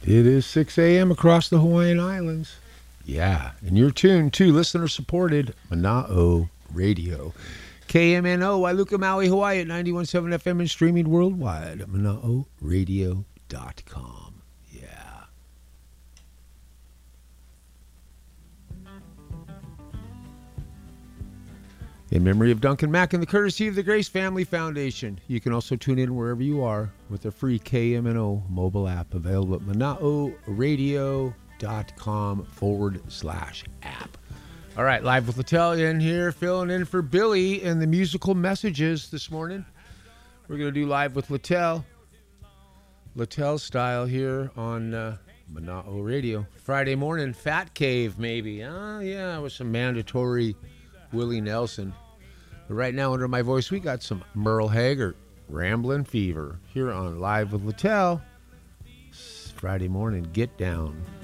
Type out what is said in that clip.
It is 6 a.m. across the Hawaiian Islands. Yeah, and you're tuned to listener-supported Mana'o Radio. KMNO, Wailuka, Maui, Hawaii at 91.7 FM and streaming worldwide at mana'oradio.com. Yeah. In memory of Duncan Mack and the courtesy of the Grace Family Foundation. You can also tune in wherever you are with the free KMNO mobile app available at mana'oradio.com/app. All right, live with Littell in here, filling in for Billy in the musical messages this morning. We're going to do live with Littell style here on Mana'o Radio. Friday morning, Fat Cave maybe. Oh, yeah, with some mandatory Willie Nelson. But right now, under my voice, we got some Merle Haggard, Ramblin' Fever, here on Live with Littell. Friday morning, Get Down.